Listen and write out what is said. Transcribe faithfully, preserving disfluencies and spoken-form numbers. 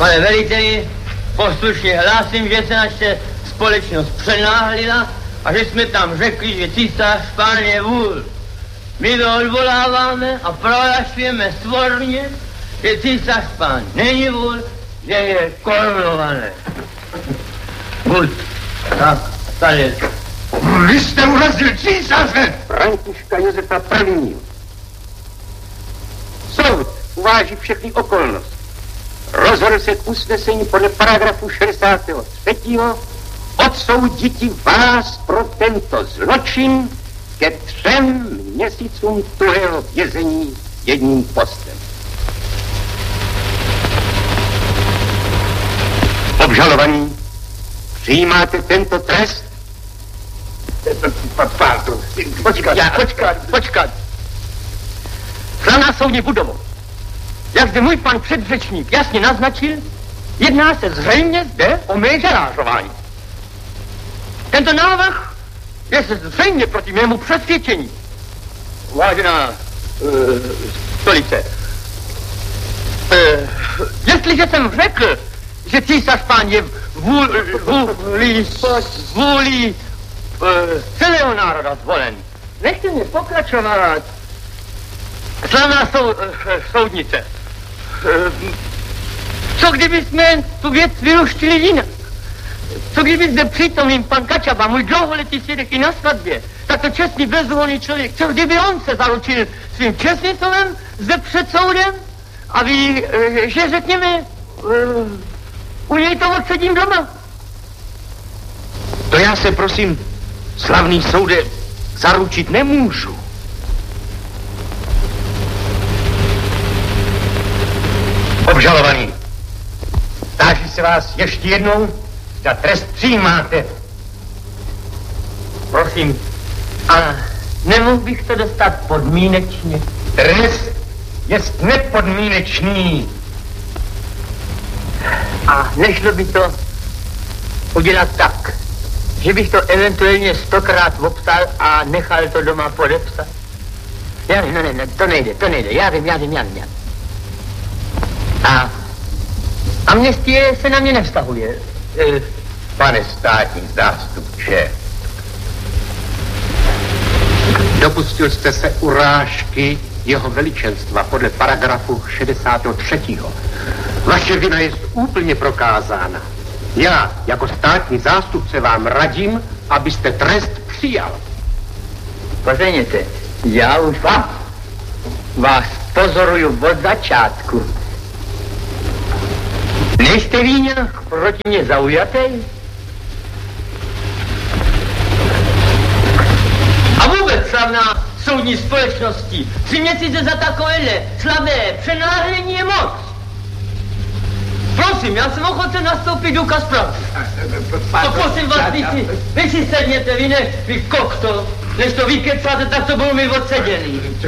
Pane veliteli, poslušně hlásím, že se naše společnost přenáhlila a že jsme tam řekli, že císař pán je vůl. My to odvoláváme a prohlašujeme svorně, že císař pán není vůl, že je korunované. Buď. Tak, tady. Vy jste urazil císaře! Františka Josefa prvního. Soud uváží všechny okolnosti. Rozhodl se k usnesení podle paragrafu šedesátého třetího odsouditi vás pro tento zločin ke třem měsícům tuhého vězení jedním postem. Obžalovaní, přijímáte tento trest? Počkat, já, počkat, počkat. Straná soudní budovu. Jak zde můj pan předřečník jasně naznačil, jedná se zřejmě zde o mé žalářování. Tento návrh je se zřejmě proti mému přesvědčení. Vážená uh, stolice, uh, jestliže jsem řekl, že císař pán je vůl, vůlí, vůlí uh, celého národa zvolen, nechte mě pokračovat. Slavná sou, uh, soudnice, uh, co kdyby jsme tu věc vyluštili jinak? Co kdyby zde přítomným pan Kačaba, můj dlouholetý svědek i na svatbě, tak to čestný bezúhonný člověk, co kdyby on se zaručil svým čestným slovem zde před soudem a vy, uh, že řekněme, uh, u něj to odsedím doma. To já se prosím, slavný soude, zaručit nemůžu. Obžalovaný, táži se vás ještě jednou, za trest přijímáte. Prosím, a nemohl bych to dostat podmínečně? Trest je nepodmínečný. A nešlo by to udělat tak, že bych to eventuálně stokrát obstal a nechal to doma podepsat? Já vím, no ne, ne, to nejde, to nejde, já vím, já vím, já vím, já vím. A amnestie se na mě nevztahuje. E, pane státní zástupče, dopustil jste se urážky jeho veličenstva podle paragrafu šedesátého třetího Vaše vina je úplně prokázána. Já, jako státní zástupce, vám radím, abyste trest přijal. Pořeněte, já už vás, vás pozoruju od začátku. Nejste vy nějak proti mě zaujatý? A vůbec, slavná soudní společnosti, tři měsíce za takovéhle slabé přenáhlení je moc. Prosím, já jsem ochoten nastoupit důkaz pravdy. To prosím vás, vy si, vy si sedněte, vy ne, vy kokto, než to vykecáte, tak to budou mi odseděný.